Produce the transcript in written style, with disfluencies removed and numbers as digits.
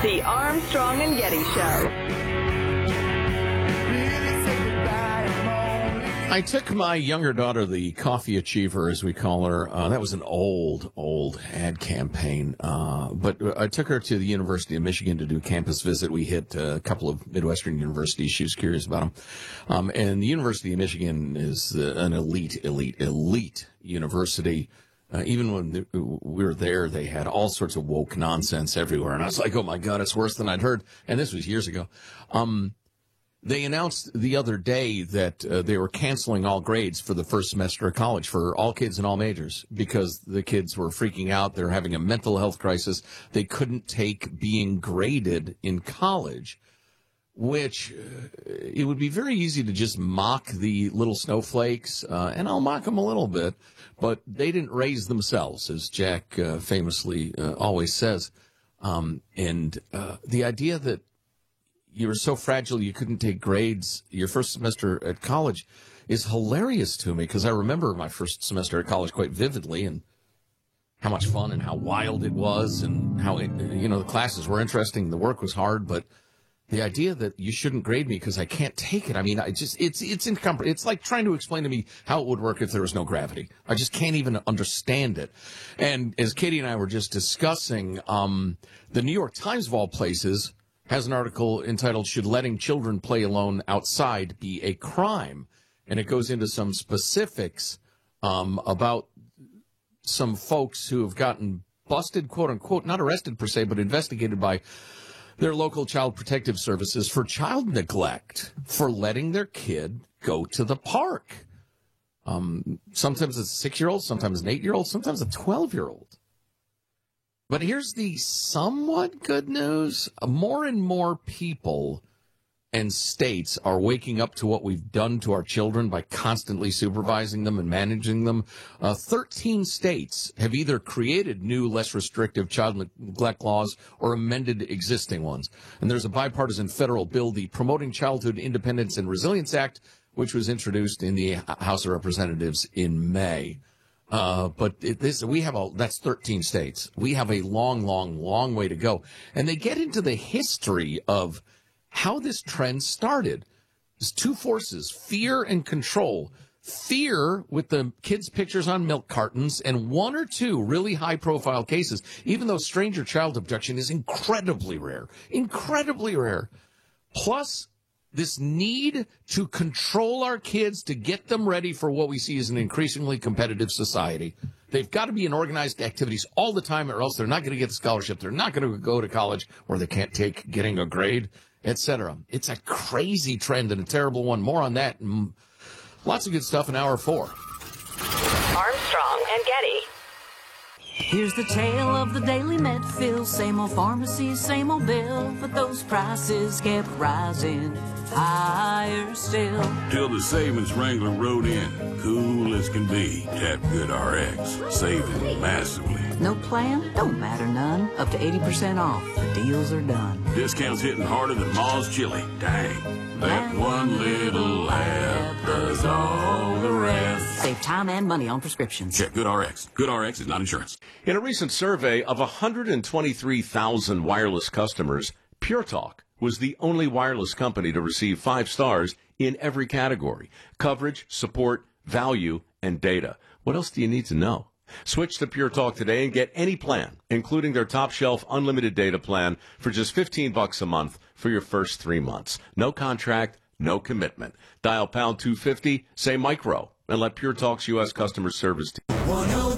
The Armstrong and Getty Show. I took my younger daughter, the coffee achiever, as we call her. That was an old ad campaign. But I took her to the University of Michigan to do a campus visit. We hit a couple of Midwestern universities. She was curious about them. And the University of Michigan is an elite university. Even when we were there, they had all sorts of woke nonsense everywhere. And I was like, oh, my God, it's worse than I'd heard. And this was years ago. They announced the other day that they were canceling all grades for the first semester of college for all kids in all majors because the kids were freaking out. They were having a mental health crisis. They couldn't take being graded in college, which it would be very easy to just mock the little snowflakes, and I'll mock them a little bit, but they didn't raise themselves, as Jack famously always says. And the idea that you were so fragile you couldn't take grades your first semester at college is hilarious to me because I remember my first semester at college quite vividly and how much fun and how wild it was and how, the classes were interesting, the work was hard, but the idea that you shouldn't grade me because I can't take it, I mean, it's incomprehensible. It's like trying to explain to me how it would work if there was no gravity. I just can't even understand it. And as Katie and I were just discussing, the New York Times, of all places, has an article entitled, "Should Letting Children Play Alone Outside Be a Crime?" And it goes into some specifics about some folks who have gotten busted, quote unquote, not arrested per se, but investigated by their local child protective services for child neglect, for letting their kid go to the park. Sometimes it's a 6-year-old, sometimes an 8-year-old, sometimes a 12-year-old. But here's the somewhat good news. More and more people and states are waking up to what we've done to our children by constantly supervising them and managing them. 13 states have either created new, less restrictive child neglect laws or amended existing ones. And there's a bipartisan federal bill, the Promoting Childhood Independence and Resilience Act, which was introduced in the House of Representatives in May. But that's 13 states. We have a long way to go. And they get into the history of how this trend started. There's two forces, fear and control. Fear with the kids' pictures on milk cartons and one or two really high-profile cases, even though stranger child abduction is incredibly rare. Plus, this need to control our kids to get them ready for what we see as an increasingly competitive society. They've got to be in organized activities all the time or else they're not going to get the scholarship. They're not going to go to college or they can't take getting a grade, etc. It's a crazy trend and a terrible one. More on that and lots of good stuff in hour 4. Armstrong and Getty. Here's the tale of the Daily Medfield. Same old pharmacy, same old bill, but those prices kept rising higher still. Till the savings wrangler rode in, cool as can be. Tap GoodRx, saving massively. No plan? Don't matter none. Up to 80% off. The deals are done. Discounts hitting harder than Ma's chili. Dang. That one little app does all the rest. Save time and money on prescriptions. Check GoodRx. GoodRx is not insurance. In a recent survey of 123,000 wireless customers, Pure Talk was the only wireless company to receive 5 stars in every category: coverage, support, value, and data. What else do you need to know? Switch to Pure Talk today and get any plan, including their top shelf unlimited data plan, for just $15 a month for your first 3 months. No contract, no commitment. Dial pound 250, say micro, and let Pure Talk's U.S. customer service team